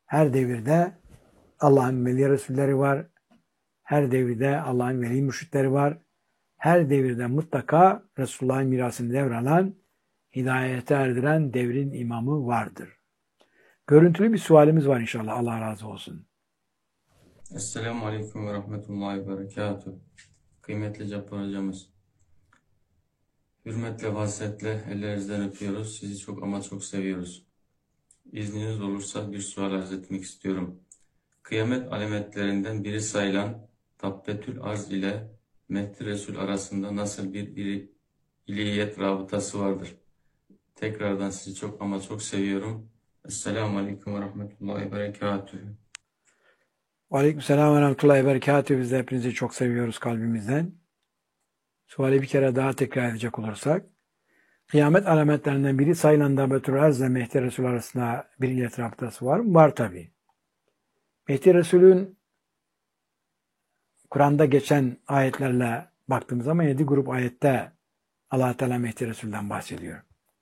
Her devirde Allah'ın veli Resulleri var. Her devirde Allah'ın veli mürşitleri var. Her devirde mutlaka Resulullah'ın mirasını devralan, hidayete erdiren devrin imamı vardır. Görüntülü bir sualimiz var inşallah. Allah razı olsun. Esselamu Aleyküm ve Rahmetullahi ve Berekatuhu. Kıymetli Cabbar hocamız, hürmetle ve hasretle ellerinizden öpüyoruz. Sizi çok ama çok seviyoruz. İzniniz olursa bir sual arz etmek istiyorum. Kıyamet alametlerinden biri sayılan Tabbetül Arz ile Mehdi Resul arasında nasıl bir ilahiyet rabıtası vardır? Tekrardan sizi çok ama çok seviyorum. Esselamu Aleyküm ve Rahmetullahi ve Berekatuhu. Aleykümselam ve rahmetullahi ve berekatuhu. Biz de hepinizi çok seviyoruz kalbimizden. Suali bir kere daha tekrar edecek olursak, kıyamet alametlerinden biri sayılan Tabbetül Arz ile Mehdi Resul arasında bir ilahiyet rabıtası var mı? Var tabi. Mehdi Resul'ün Kur'an'da geçen ayetlerle baktığımız zaman 7 grup ayette Allah Teala Mehdi Resul'den bahsediyor.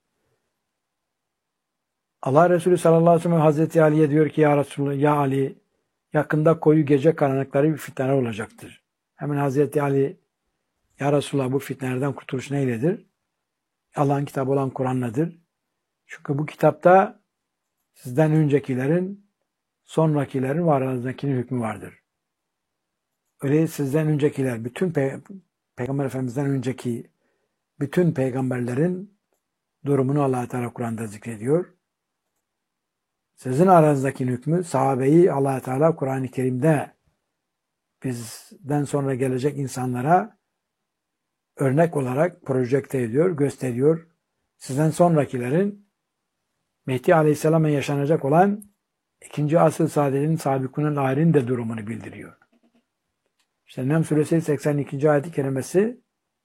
Allah Resulü sallallahu aleyhi ve sellem Hazreti Ali'ye diyor ki ya Resulullah, ya Ali, yakında koyu gece karanlıkları bir fitneler olacaktır. Hemen Hazreti Ali, ya Resulullah, bu fitnelerden kurtuluş neyledir? Allah'ın kitabı olan Kur'an'ladır. Çünkü bu kitapta sizden öncekilerin, sonrakilerin ve aranızdakinin hükmü vardır. Öyle sizden öncekiler, bütün Peygamber Efendimiz'den önceki bütün peygamberlerin durumunu Allah Teala Kur'an'da zikrediyor. Sizin aranızdaki hükmü, sahabeyi Allah Teala Kur'an-ı Kerim'de bizden sonra gelecek insanlara örnek olarak projekte ediyor, gösteriyor. Sizden sonrakilerin Mehdi Aleyhisselam'a yaşanacak olan 2. asır saadetinin sabikûne lâhirin de durumunu bildiriyor. İşte Nem Suresi 82. ayet-i kerimesi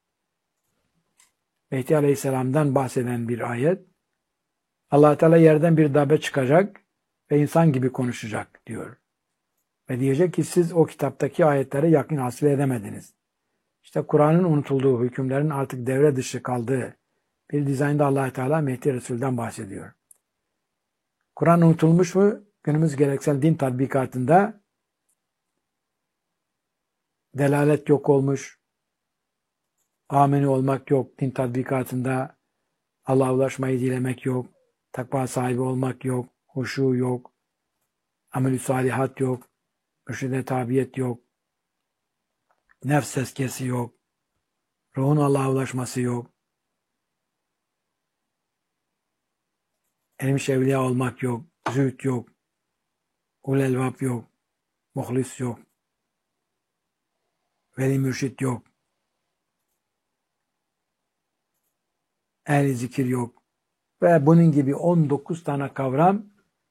Mehdi Aleyhisselam'dan bahseden bir ayet. Allah Teala yerden bir dabbe çıkacak ve insan gibi konuşacak diyor. Ve diyecek ki siz o kitaptaki ayetlere yakın hasıl edemediniz. İşte Kur'an'ın unutulduğu, hükümlerin artık devre dışı kaldığı bir dizaynda Allah Teala Mehdi Resul'den bahsediyor. Kur'an unutulmuş mu? Günümüz geleneksel din tatbikatında delalet yok olmuş, ameni olmak yok, din tatbikatında Allah'a ulaşmayı dilemek yok, takva sahibi olmak yok, huşu yok, amel-i salihat yok, mürşide tabiyet yok, nefs tezkiyesi yok, ruhun Allah'a ulaşması yok, ermiş evliya olmak yok, zühd yok, ulelvab yok, muhlis yok, veli mürşit yok, ehli zikir yok ve bunun gibi 19 tane kavram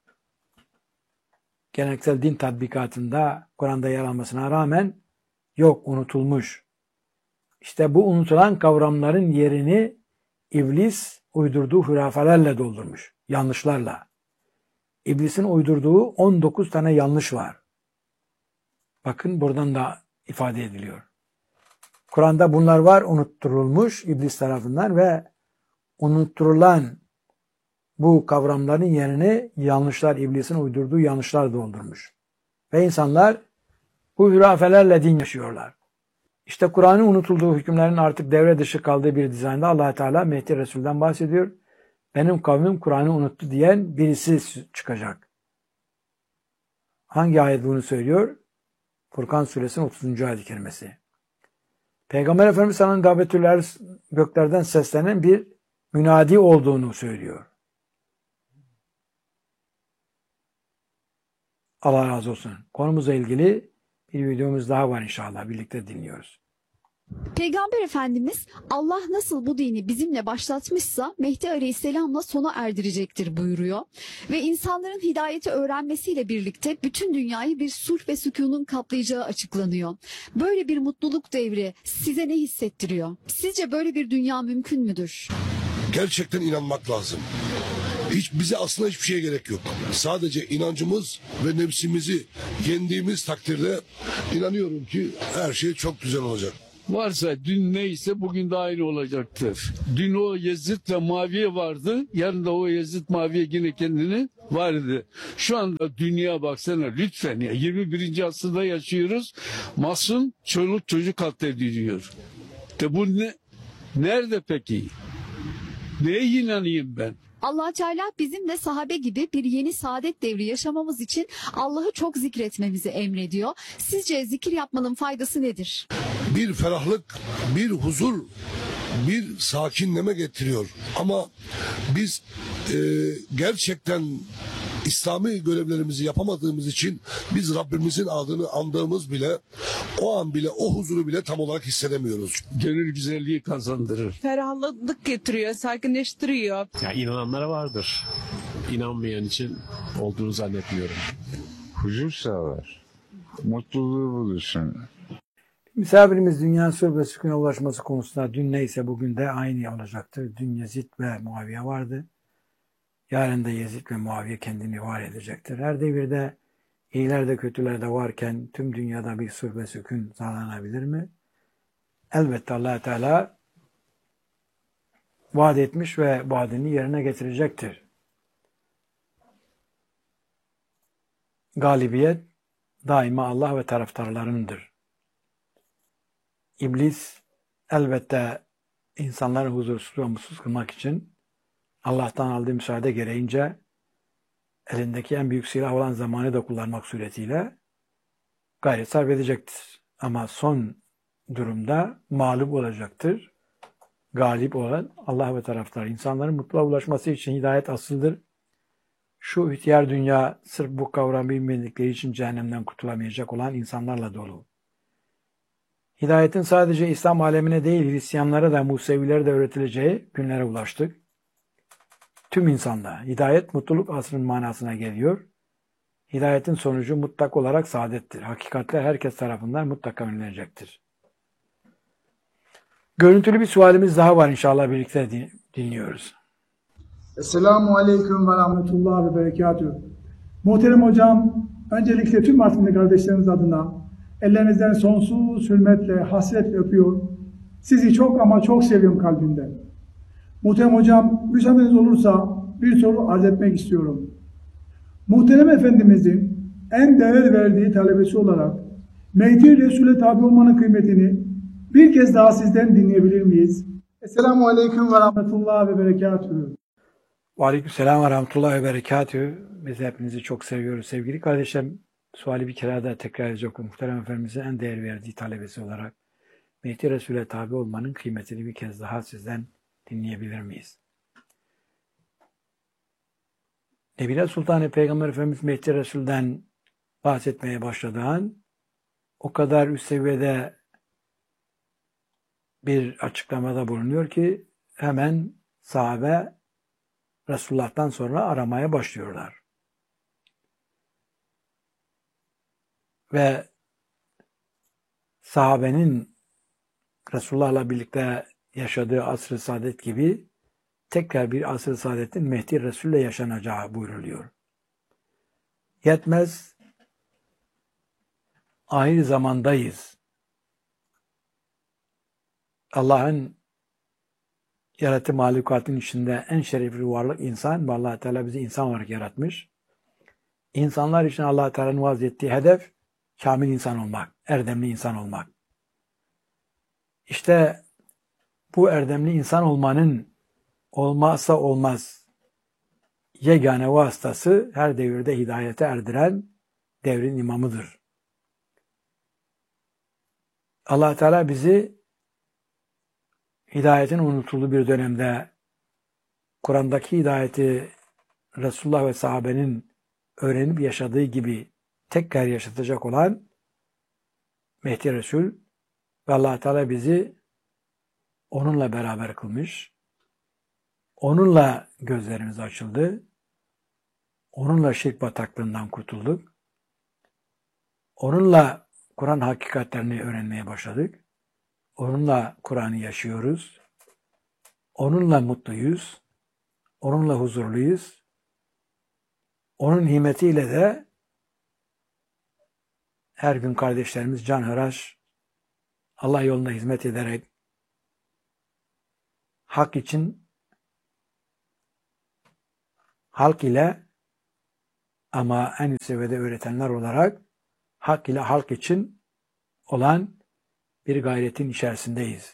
geleneksel din tatbikatında Kur'an'da yer almasına rağmen yok, unutulmuş. İşte bu unutulan kavramların yerini iblis uydurduğu hurafelerle doldurmuş. Yanlışlarla. İblisin uydurduğu 19 tane yanlış var. Bakın buradan da ifade ediliyor. Kur'an'da bunlar var, unutturulmuş iblis tarafından ve unutturulan bu kavramların yerini yanlışlar, iblisin uydurduğu yanlışlar doldurmuş. Ve insanlar bu hurafelerle din yaşıyorlar. İşte Kur'an'ın unutulduğu, hükümlerin artık devre dışı kaldığı bir dizaynda Allah Teala Mehdi Resul'den bahsediyor. Benim kavmim Kur'an'ı unuttu diyen birisi çıkacak. Hangi ayet bunu söylüyor? Furkan Suresinin 30. ayet-i kerimesi. Peygamber Efendimiz sana davetüller göklerden seslenen bir münadi olduğunu söylüyor. Allah razı olsun. Konumuzla ilgili bir videomuz daha var inşallah. Birlikte dinliyoruz. Peygamber Efendimiz Allah nasıl bu dini bizimle başlatmışsa Mehdi Aleyhisselam'la sona erdirecektir buyuruyor. Ve insanların hidayeti öğrenmesiyle birlikte bütün dünyayı bir sulh ve sükunun kaplayacağı açıklanıyor. Böyle bir mutluluk devri size ne hissettiriyor? Sizce böyle bir dünya mümkün müdür? Gerçekten inanmak lazım. Bize aslında hiçbir şeye gerek yok. Sadece inancımız ve nefsimizi yendiğimiz takdirde inanıyorum ki her şey çok güzel olacak. Varsa dün neyse bugün de aynı olacaktır. Dün o Yezid ve Muaviye vardı. Yarın da o Yezid Muaviye yine kendini vardı. Şu anda dünya baksana lütfen ya 21. asırda yaşıyoruz. Masum çoluk çocuk katlediliyor. De bu ne? Nerede peki? Neye inanayım ben? Allah Teala bizim de sahabe gibi bir yeni saadet devri yaşamamız için Allah'ı çok zikretmemizi emrediyor. Sizce zikir yapmanın faydası nedir? Bir ferahlık, bir huzur, bir sakinleme getiriyor. Ama biz gerçekten İslami görevlerimizi yapamadığımız için biz Rabbimizin adını andığımız bile, o an bile, o huzuru bile tam olarak hissedemiyoruz. Gönül güzelliği kazandırır. Ferahlık getiriyor, sakinleştiriyor. Ya inananlara vardır. İnanmayan için olduğunu zannetmiyorum. Huzur sağlar. Mutluluğu bulursun. Misafirimiz dünya sır ve sükûne ulaşması konusunda dün neyse bugün de aynı olacaktır. Dün Yezid ve Muaviye vardı. Yarın da Yezid ve Muaviye kendini var edecektir. Her devirde iyiler de kötüler de varken tüm dünyada bir sır ve sükun sağlanabilir mi? Elbette Allah Teala vaat etmiş ve vaadini yerine getirecektir. Galibiyet daima Allah ve taraftarlarındır. İblis elbette insanları huzursuz ve mutsuz kılmak için Allah'tan aldığı müsaade gereğince elindeki en büyük silah olan zamanı da kullanmak suretiyle gayret sarf edecektir. Ama son durumda mağlup olacaktır. Galip olan Allah ve taraftarı. İnsanların mutluluğa ulaşması için hidayet asıldır. Şu ihtiyar dünya sırf bu kavramı bilmedikleri için cehennemden kurtulamayacak olan insanlarla dolu. Hidayetin sadece İslam alemine değil, Hristiyanlara da, Musevilere de öğretileceği günlere ulaştık. Tüm insanda hidayet mutluluk asrının manasına geliyor. Hidayetin sonucu mutlak olarak saadettir. Hakikatler herkes tarafından mutlaka önlenecektir. Görüntülü bir sualimiz daha var inşallah birlikte dinliyoruz. Esselamu Aleyküm ve Rahmetullah ve Berekatühü. Muhterem hocam, öncelikle tüm Artvinli kardeşlerimiz adına ellerinizden sonsuz hürmetle, hasretle öpüyor. Sizi çok ama çok seviyorum kalbimden. Muhterem hocam, müsaadeniz olursa bir soru arz etmek istiyorum. Muhterem Efendimizin en değer verdiği talebesi olarak Mehdi Resul'e tabi olmanın kıymetini bir kez daha sizden dinleyebilir miyiz? Esselamu Aleyküm ve Rahmetullah ve Berekatühü. Aleykümselam ve rahmetullahi ve berekatühü. Biz hepinizi çok seviyoruz. Sevgili kardeşlerim, suali bir kere daha tekrar edecek. Muhterem Efendimiz'in en değer verdiği talebesi olarak Mehdi Resul'e tabi olmanın kıymetini bir kez daha sizden dinleyebilir miyiz? Nebile Sultan Peygamber Efendimiz Mehdi Resul'den bahsetmeye başladığı an o kadar üst seviyede bir açıklamada bulunuyor ki hemen sahabe Resulullah'tan sonra aramaya başlıyorlar. Ve sahabenin Resulullah'la birlikte yaşadığı asr-ı saadet gibi tekrar bir asr-ı saadetin Mehdi Resul'le yaşanacağı buyruluyor. Yetmez, ahir zamandayız. Allah'ın yaratı mahlukatın içinde en şerefli varlık insan ve Allah Teala bizi insan olarak yaratmış. İnsanlar için Allah Teala'nın vaz ettiği hedef kamil insan olmak, erdemli insan olmak. İşte bu erdemli insan olmanın olmazsa olmaz yegane vasıtası her devirde hidayete erdiren devrin imamıdır. Allah Teala bizi hidayetin unutulduğu bir dönemde Kur'an'daki hidayeti Resulullah ve sahabenin öğrenip yaşadığı gibi tekrar yaşatacak olan Mehdi Resul ve Allah Teala bizi onunla beraber kılmış. Onunla gözlerimiz açıldı. Onunla şirk bataklığından kurtulduk. Onunla Kur'an hakikatlerini öğrenmeye başladık. Onunla Kur'an'ı yaşıyoruz. Onunla mutluyuz. Onunla huzurluyuz. Onun himetiyle de her gün kardeşlerimiz canhıraş Allah yoluna hizmet ederek hak için halk ile Ama en üst seviyede öğretenler olarak hak ile halk için olan bir gayretin içerisindeyiz.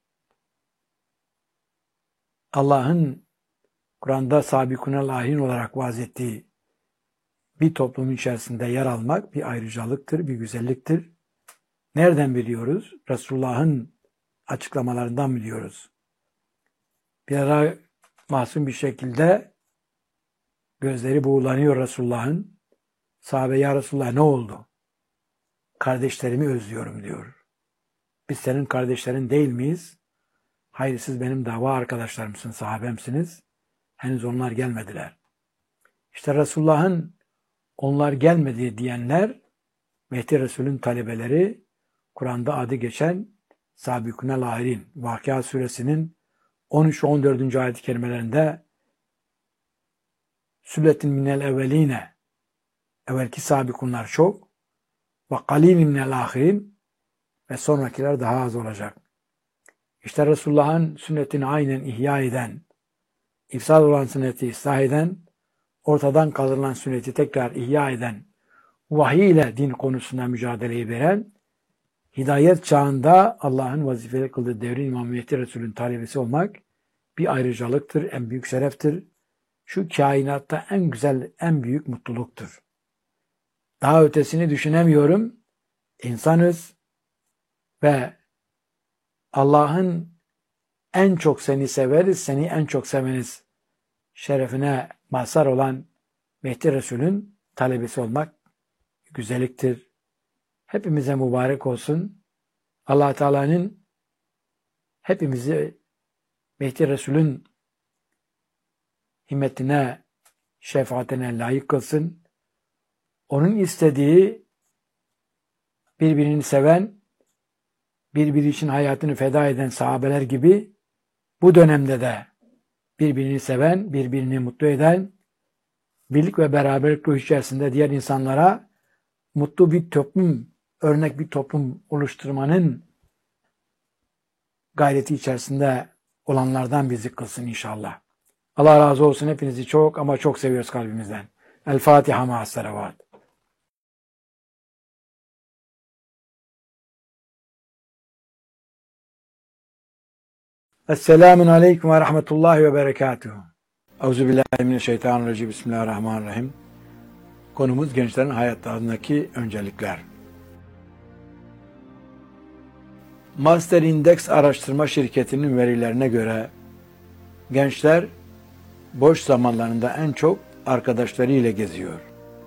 Allah'ın Kur'an'da sabikuna lahin olarak vaaz ettiği bir toplumun içerisinde yer almak bir ayrıcalıktır, bir güzelliktir. Nereden biliyoruz? Resulullah'ın açıklamalarından biliyoruz. Bir ara masum bir şekilde gözleri buğulanıyor Resulullah'ın. Sahabe, ya Resulullah ne oldu? Kardeşlerimi özlüyorum diyor. Biz senin kardeşlerin değil miyiz? Hayır, siz benim dava arkadaşlarımsınız, sahabemsiniz. Henüz onlar gelmediler. İşte Resulullah'ın onlar gelmedi diyenler Mehdi Resul'ün talebeleri, Kur'an'da adı geçen Sabikune Lahirin, Vakıa Suresinin 13 ve 14. ayet-i kerimelerinde Sülletin minel evveline, evvelki sabikunlar çok, ve kalilin minel ahirin, ve sonrakiler daha az olacak. İşte Resulullah'ın sünnetini aynen ihya eden, ifsad olan sünneti ıslah eden, ortadan kaldırılan sünneti tekrar ihya eden, vahiy ile din konusunda mücadeleyi veren, hidayet çağında Allah'ın vazifeli kıldığı devrin İmam Mehdi Resul'ün talebesi olmak bir ayrıcalıktır, en büyük şereftir. Şu kainatta en güzel, en büyük mutluluktur. Daha ötesini düşünemiyorum. İnsanız ve Allah'ın en çok seni severiz, seni en çok seveniz şerefine mazhar olan Mehdi Resul'ün talebesi olmak güzelliktir. Hepimize mübarek olsun. Allah Teala'nın hepimizi Mehdi Resul'ün himmetine, şefaatine layık kılsın. Onun istediği birbirini seven, birbiri için hayatını feda eden sahabeler gibi bu dönemde de birbirini seven, birbirini mutlu eden, birlik ve beraberlik ruhu içerisinde diğer insanlara mutlu bir toplum, örnek bir toplum oluşturmanın gayreti içerisinde olanlardan bizi kılsın inşallah. Allah razı olsun, hepinizi çok ama çok seviyoruz kalbimizden. El Fatiha ma'as salavat. Esselamun aleyküm ve rahmetullahi ve berekatuhu. Euzubillahimineşşeytanirracim. Bismillahirrahmanirrahim. Konumuz gençlerin hayatlarındaki öncelikler. Master Index araştırma şirketinin verilerine göre gençler boş zamanlarında en çok arkadaşlarıyla geziyor.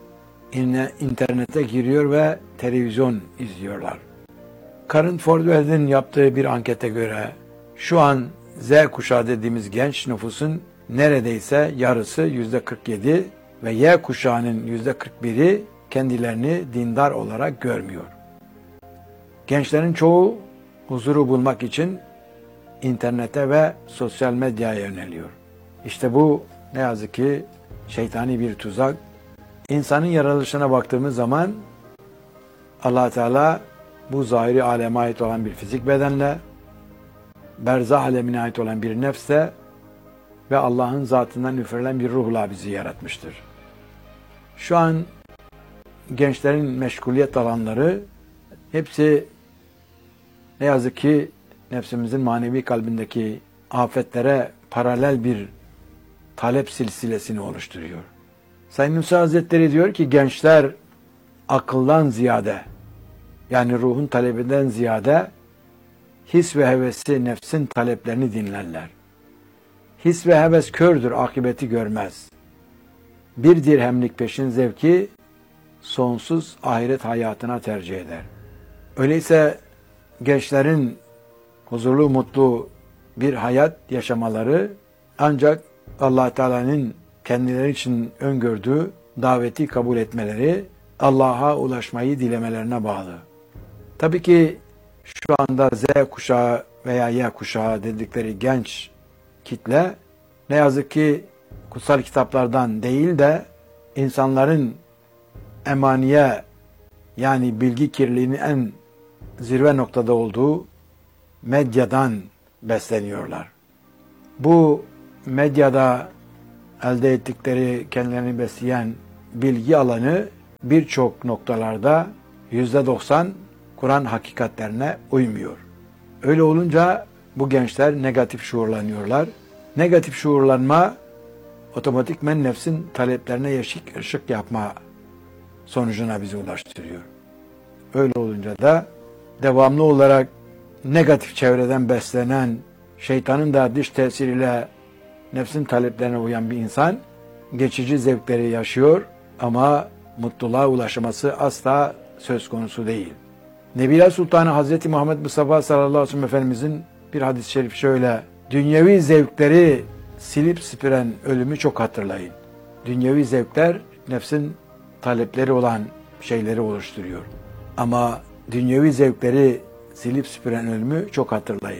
İnternete giriyor ve televizyon izliyorlar. Current Forward'in yaptığı bir ankete göre şu an Z kuşağı dediğimiz genç nüfusun neredeyse yarısı %47 ve Y kuşağının %41'i kendilerini dindar olarak görmüyor. Gençlerin çoğu huzuru bulmak için internete ve sosyal medyaya yöneliyor. İşte bu ne yazık ki şeytani bir tuzak. İnsanın yaratılışına baktığımız zaman Allah Teala bu zahiri aleme ait olan bir fizik bedenle, berzah alemine ait olan bir nefsle ve Allah'ın zatından üfürülen bir ruhla bizi yaratmıştır. Şu an gençlerin meşguliyet alanları hepsi ne yazık ki nefsimizin manevi kalbindeki afetlere paralel bir talep silsilesini oluşturuyor. Said Nursi Hazretleri diyor ki gençler akıldan ziyade, yani ruhun talebinden ziyade his ve hevesi, nefsin taleplerini dinlerler. His ve heves kördür, akıbeti görmez. Bir dirhemlik peşin zevki sonsuz ahiret hayatına tercih eder. Öyleyse gençlerin huzurlu, mutlu bir hayat yaşamaları ancak Allah Teala'nın kendileri için öngördüğü daveti kabul etmeleri, Allah'a ulaşmayı dilemelerine bağlı. Tabii ki şu anda Z kuşağı veya Y kuşağı dedikleri genç kitle ne yazık ki kutsal kitaplardan değil de insanların emaniye, yani bilgi kirliliğinin en zirve noktada olduğu medyadan besleniyorlar. Bu medyada elde ettikleri, kendilerini besleyen bilgi alanı birçok noktalarda %90 Kur'an hakikatlerine uymuyor. Öyle olunca bu gençler negatif şuurlanıyorlar. Negatif şuurlanma otomatikmen nefsin taleplerine ışık yapma sonucuna bizi ulaştırıyor. Öyle olunca da devamlı olarak negatif çevreden beslenen, şeytanın da dış tesiriyle nefsin taleplerine uyan bir insan geçici zevkleri yaşıyor ama mutluluğa ulaşması asla söz konusu değil. Nebiler Sultanı Hazreti Muhammed Mustafa sallallahu aleyhi ve sellem Efendimizin bir hadis-i şerif şöyle: dünyevi zevkleri silip süpüren ölümü çok hatırlayın. Dünyevi zevkler nefsin talepleri olan şeyleri oluşturuyor. Ama dünyevi zevkleri silip süpüren ölümü çok hatırlayın.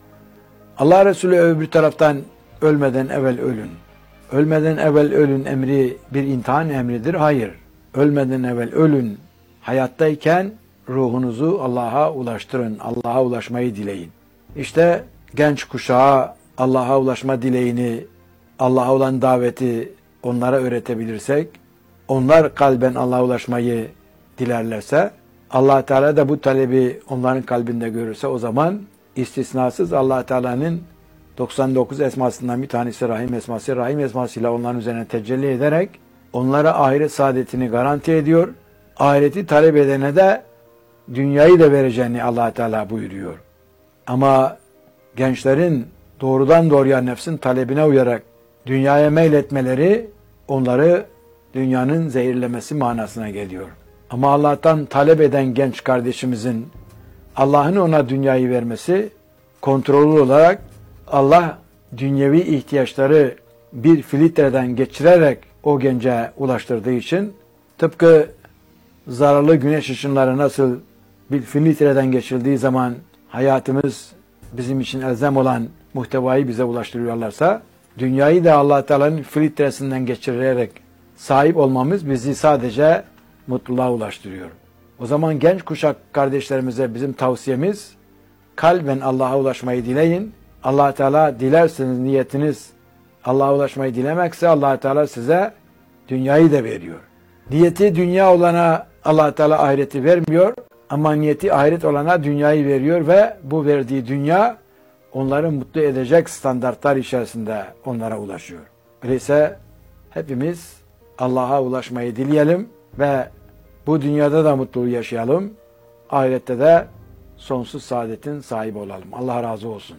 Allah Resulü öbür taraftan ölmeden evvel ölün. Ölmeden evvel ölün emri bir imtihan emridir. Hayır. Ölmeden evvel ölün. Hayattayken ruhunuzu Allah'a ulaştırın. Allah'a ulaşmayı dileyin. İşte genç kuşağa Allah'a ulaşma dileğini, Allah'a olan daveti onlara öğretebilirsek, onlar kalben Allah'a ulaşmayı dilerlerse, Allah Teala da bu talebi onların kalbinde görürse o zaman istisnasız Allah Teala'nın 99 esmasından bir tanesi Rahim esması, Rahim esmasıyla onların üzerine tecelli ederek onlara ahiret saadetini garanti ediyor. Ahireti talep edene de dünyayı da vereceğini Allah Teala buyuruyor. Ama gençlerin doğrudan doğruya nefsin talebine uyarak dünyaya meyletmeleri onları dünyanın zehirlemesi manasına geliyor. Ama Allah'tan talep eden genç kardeşimizin Allah'ın ona dünyayı vermesi kontrollü olarak Allah dünyevi ihtiyaçları bir filtreden geçirerek o gence ulaştırdığı için tıpkı zararlı güneş ışınları nasıl bir filtreden geçildiği zaman hayatımız bizim için elzem olan muhtevayı bize ulaştırıyorlarsa dünyayı da Allah Teala'nın filtresinden geçirerek sahip olmamız bizi sadece mutluluğa ulaştırıyor. O zaman genç kuşak kardeşlerimize bizim tavsiyemiz kalben Allah'a ulaşmayı dileyin. Allah Teala dilerseniz niyetiniz Allah'a ulaşmayı dilemekse Allah Teala size dünyayı da veriyor. Niyeti dünya olana Allah Teala ahireti vermiyor ama niyeti ahiret olana dünyayı veriyor ve bu verdiği dünya onları mutlu edecek standartlar içerisinde onlara ulaşıyor. Öyleyse hepimiz Allah'a ulaşmayı dileyelim ve bu dünyada da mutluluğu yaşayalım. Ahirette de sonsuz saadetin sahibi olalım. Allah razı olsun.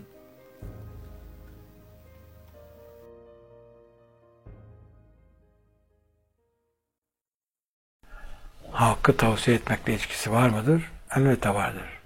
Hakkı tavsiye etmekle ilişkisi var mıdır? Elbette vardır.